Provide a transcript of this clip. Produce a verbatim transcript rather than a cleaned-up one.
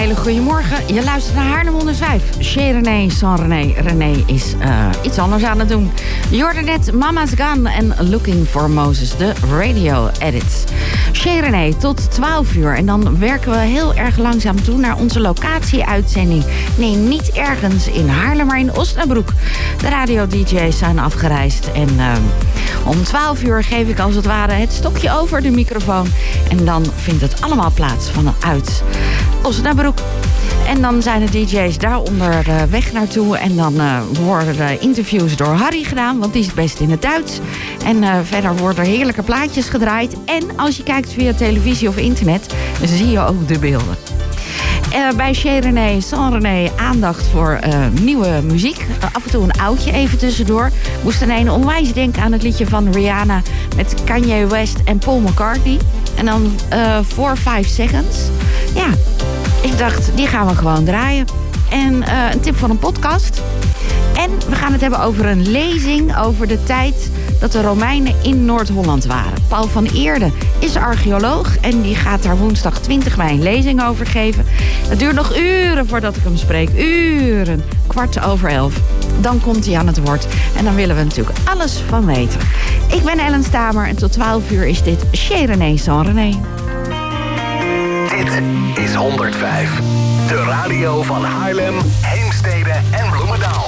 hele goede morgen. Je luistert naar Haarlem honderdvijf. Chez René, sans René. René is uh, iets anders aan het doen. Je hoorde net Mama's Gone en Looking for Moses, de radio edits. Chez René tot twaalf uur. En dan werken we heel erg langzaam toe naar onze locatie-uitzending. Nee, niet ergens in Haarlem, maar in Osnabrück. De radio-D J's zijn afgereisd. En uh, om twaalf uur geef ik als het ware het stokje over de microfoon. En dan vindt het allemaal plaats vanuit Osnabrück. En dan zijn de D J's daaronder uh, weg naartoe. En dan uh, worden de interviews door Harry gedaan, want die is het best in het Duits. En uh, verder worden er heerlijke plaatjes gedraaid. En als je kijkt via televisie of internet, dan zie je ook de beelden. Uh, bij Chez René, sans René, aandacht voor uh, nieuwe muziek. Uh, af en toe een oudje even tussendoor. Moest ineens onwijs denken aan het liedje van Rihanna met Kanye West en Paul McCartney. En dan uh, four five seconds. Ja, ik dacht, die gaan we gewoon draaien. En uh, een tip van een podcast. En we gaan het hebben over een lezing over de tijd dat de Romeinen in Noord-Holland waren. Paul van Eerden is archeoloog en die gaat daar woensdag twintig mei een lezing over geven. Het duurt nog uren voordat ik hem spreek. Uren. Kwart over elf. Dan komt hij aan het woord. En dan willen we natuurlijk alles van weten. Ik ben Ellen Stamer en tot twaalf uur is dit Chez René, sans René. Dit is honderdvijf. De radio van Haarlem, Heemstede en Bloemendaal.